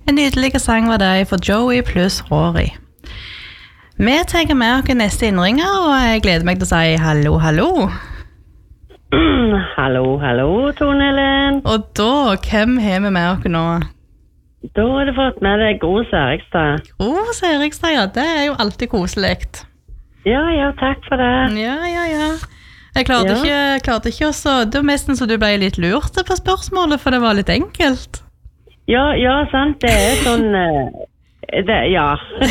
En nydelig sang var det for Joey pluss Rory. Vi tenker med oss neste innringer, og jeg gleder meg til å si hallo, hallo. Hallo, hallo, Tone Helen. Og da, hvem har vi med oss nå? Da har du fått med deg Gro Særikstad. Gro Særikstad, ja, det er jo alltid koselig. Ja, takk for det. Ja. Jeg klarte ikke også, det var nesten så du ble litt lurt på spørsmålet, for det var litt enkelt. Ja, sant, det er sånn, ja.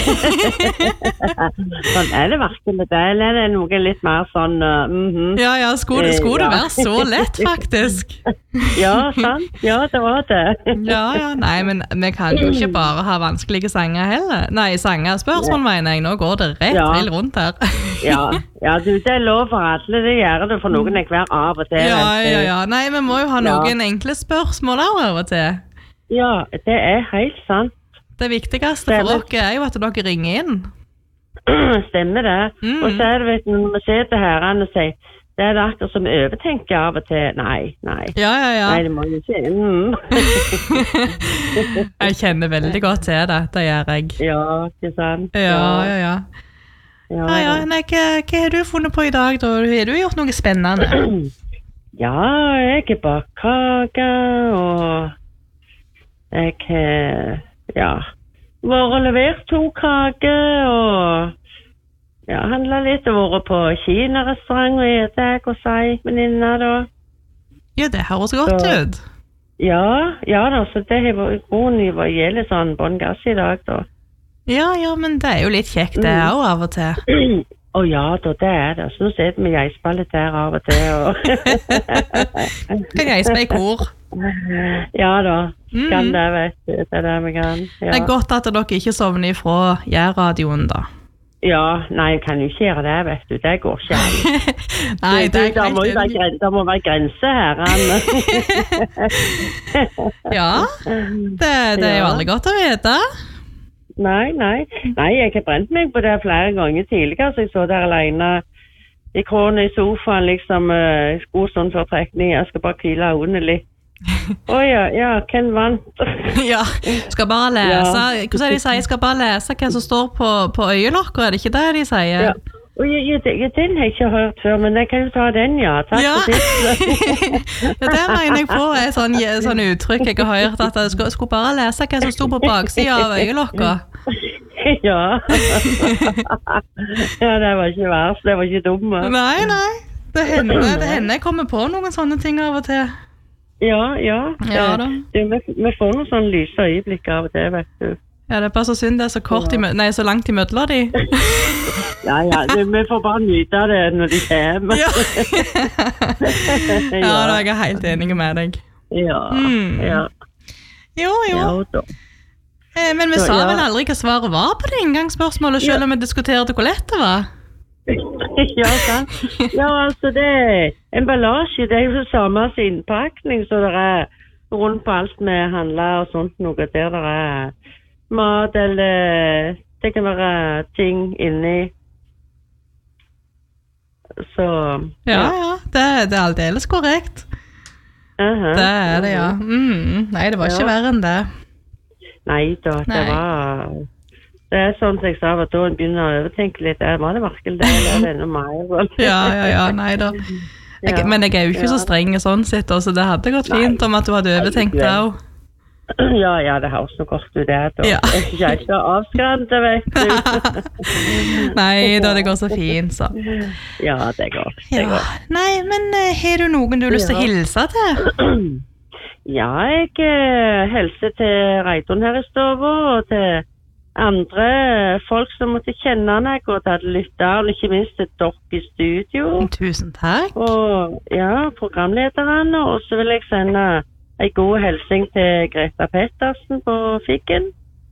Sånn er det virkelig, det er det noe litt mer sånn, Ja, skulle det være så lett, faktisk? Ja, sant, ja, det var det. Ja, nei, men vi kan jo ikke bare ha vanskelige sanger heller. Nei, spørsmål mener jeg, nå går det rett til rundt her. Ja, du, det er lov for alle, det gjør det for noen hver av og til. Ja, nei, vi må jo ha noen enkle spørsmål av og til. Ja, det er helt sant. Det viktigste for dere er jo at dere ringer inn. Stemmer det. Og så er det, vet du, når vi ser til herren og sier, det er det akkurat som overtenker av og til. Nei. Ja. Nei, det må jo ikke. Jeg kjenner veldig godt til det, det gjør jeg. Ja, ikke sant? Ja. Nei, hva har du funnet på i dag da? Har du gjort noe spennende? Ja, jeg har bakt kake, og jeg har vært og levert 2 kaker, og handlet litt og vært på Kina-restaurant og etek og si venninna da. Ja, det høres godt ut. Ja da, så det har vært grunnen å gjelde sånn båndgass i dag da. Ja, men det er jo litt kjekt det er jo av og til. Ja da, det er det. Så nå sitter vi geispallet der av og til. Kan geispe i kor? Ja da, kan det, vet du. Det er det vi kan. Ja. Det er godt at dere ikke sovner ifra Jærradioen da. Ja, nei, jeg kan jo ikke gjøre det, vet du. Det går ikke an. Nei, det er greit. Det må være grenser her, Anne. Ja, det er jo aldri godt å vite. Nei, jeg har brent meg på det flere ganger tidligere, så jeg så der alene i kronen i sofaen, liksom, god sånn fortrekning, jeg skal bare hvile under litt. Hvem vant? Ja, skal bare lese, hvordan er det de sier? Jeg skal bare lese hva som står på øyelokket, er det ikke det de sier? Ja. Den har jeg ikke hørt før, men jeg kan jo ta den, takk for sist. Det mener jeg på er sånn uttrykk jeg har hørt, at jeg skulle bare lese hva som stod på baksiden av øyelokket. Ja, det var ikke verst, det var ikke dumme. Nei, det hender jeg kommer på noen sånne ting av og til. Ja da. Vi får noen sånne lyse øyeblikk av og til, vet du. Ja, det er bare så synd det er så langt i mødler de. Ja, vi får bare nyte det når de kommer. Ja, da er jeg helt enig med deg. Ja. Jo. Da. Men vi sa vel aldri hva svaret var på det inngangsspørsmålet, selv om vi diskuterte hvor lett det var. Ja, sant. Ja, altså det emballasje, det er jo det samme som innpakning, så det er rundt på alt med handler og sånt noe der det er mat, eller det kan være ting inni. Så ja, det er aldeles korrekt. Det er det, ja. Nei, det var ikke verre enn det. Nei da, det er sånn som jeg sa, at da en begynner å overtenke litt, var det virkelig det, eller er det enda mer? Ja, nei da. Men jeg er jo ikke så streng sånn sett, så det hadde gått fint om at du hadde overtenkt det også. Ja, det høres så godt ut det, da. Jeg er ikke avskrent, vet du. Nei, da det går så fint, så. Ja, det går. Nei, men har du noen du har lyst til å hilse til? Ja, jeg hilser til Reidun her i Stova, og til andre folk som måtte kjenne meg, og til alle lytter, og ikke minst til dere i studio. Tusen takk. Og programlederne, og så vil jeg sende en god hilsing til Greta Pettersen på Figgen.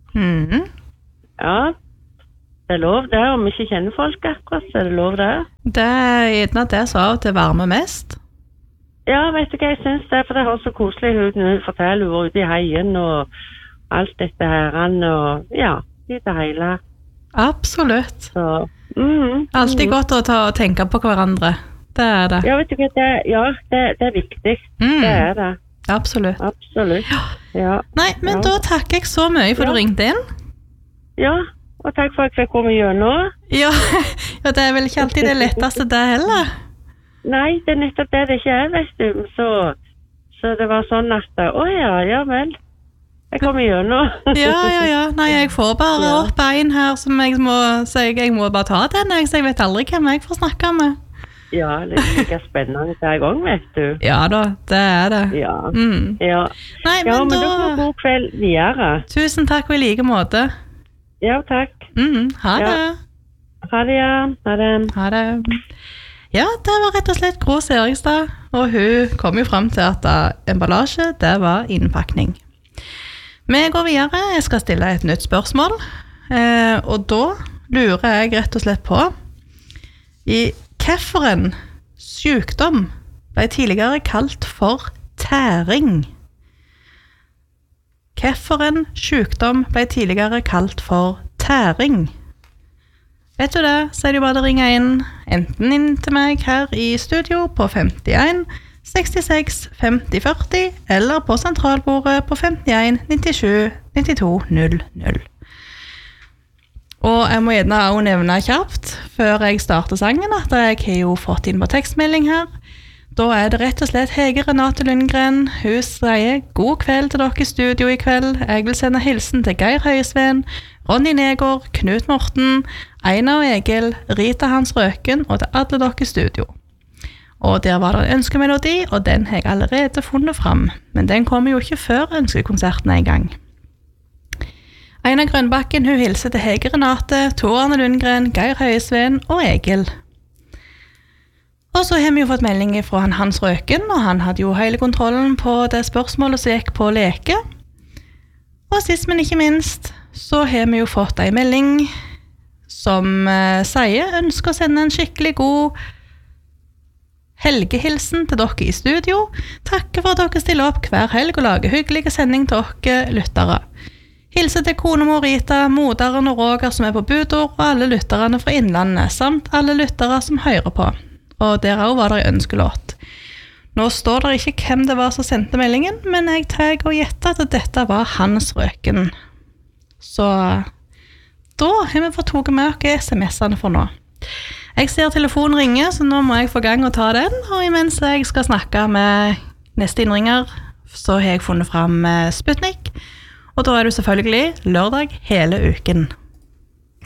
Ja, det er lov det, om vi ikke kjenner folk akkurat, så er det lov det. Det er gjerne det så av til varme mest. Ja, vet du hva jeg synes det, for det har så koselig ut når hun forteller hvor ute i heien og alt dette her, og i det hele. Absolutt. Så, alltid godt å tenke på hverandre. Det er det. Ja, vet du hva, det er viktig. Det er det. Absolutt. Ja. Nei, men da takker jeg så mye for du ringte inn. Ja, og takk for at jeg fikk komme gjennom. Ja, det vel ikke alltid det letteste det heller. Nei, det nettopp det ikke vet du. Så det var sånn at, ja vel. Jeg kommer gjennom. Ja. Nei, jeg får bare opp en her som jeg må bare ta den, så jeg vet aldri hvem jeg får snakke med. Ja, det like spennende hver gang, vet du. Ja da, det det. Ja. Nei, men da får god kveld videre. Tusen takk og i like måte. Ja, takk. Ha det. Ha det, ja. Ha det. Ja, det var rett og slett Gro Serigstad, og hun kom jo frem til at emballasje, det var innpakning. Vi går videre, jeg skal stille et nytt spørsmål, og da lurer jeg rett og slett på, i hvilken sykdom ble tidligere kalt for tæring? Hvilken sykdom ble tidligere kalt for tæring? Vet du det, så det bare å ringe enten inn til meg her i studio på 51 66 50 40 eller på sentralbordet på 51 97 92 00. Og jeg må gjerne også nevne kjapt, før jeg starter sangen, at jeg har jo fått inn på tekstmelding her. Da det rett og slett Hege Renate Lundgren. Hun sier, god kveld til dere i studio i kveld. Jeg vil sende hilsen til Geir Høyesven, Ronny Negård, Knut Morten, Einar og Egil, Rita Hans Røken og til alle dere i studio. Og der var det en ønskemelodi, og den har jeg allerede funnet frem. Men den kommer jo ikke før ønskekonserten en gang. Einar Grønbakken, hun hilser til Hege Renate, Tor Arne Lundgren, Geir Høyesven og Egil. Og så har vi jo fått melding fra Hans Røken, og han hadde jo hele kontrollen på det spørsmålet som gikk på leke. Og sist, men ikke minst, så har vi jo fått en melding som sier, ønsker å sende en skikkelig god helgehilsen til dere i studio. Takker for at dere stiller opp hver helg og lager hyggelige sending til dere lyttere. Hilse til konemor Rita, moderen og Roger som på budord, og alle lytterne fra Innlandet, samt alle lyttere som hører på. Og der også var det en ønskelåt. Nå står det ikke hvem det var som sendte meldingen, men jeg tar og gjetter at dette var Hans Røken. Så da har vi fått toget med oss SMS-ene for nå. Jeg ser telefonen ringer, så nå må jeg få gang og ta den, og imens jeg skal snakke med neste innringer, så har jeg funnet frem Sputnik, og da det selvfølgelig lørdag hele uken.